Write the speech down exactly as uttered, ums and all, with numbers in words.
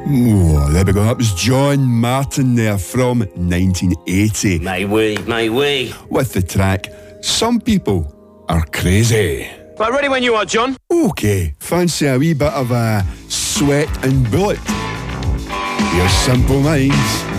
Oh, there we go. That was John Martin there from nineteen eighty. My way, my way. With the track, Some People Are Crazy. Right, ready when you are, John. Okay, fancy a wee bit of a Sweat and Bullet. Your Simple Minds.